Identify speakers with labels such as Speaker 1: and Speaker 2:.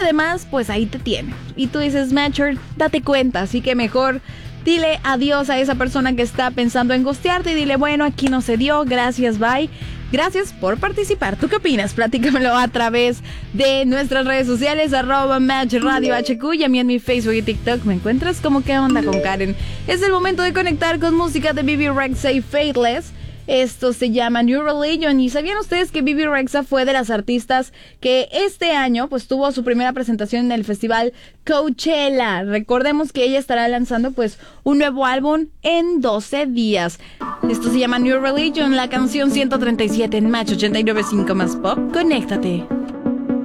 Speaker 1: demás, pues ahí te tiene. Y tú dices, Matcher, date cuenta, así que mejor dile adiós a esa persona que está pensando en ghostearte y dile, bueno, aquí no se dio, gracias, bye. Gracias por participar. ¿Tú qué opinas? Platícamelo a través de nuestras redes sociales, @MatchRadioHQ, y a mí en mi Facebook y TikTok me encuentras como ¿Qué onda con Karen? Es el momento de conectar con música de Bebe Rexha y Faithless. Esto se llama New Religion. ¿Y sabían ustedes que Bebe Rexha fue de las artistas que este año pues tuvo su primera presentación en el festival Coachella? Recordemos que ella estará lanzando pues un nuevo álbum en 12 días. Esto se llama New Religion, la canción 137 en Match 89.5 más Pop. Conéctate.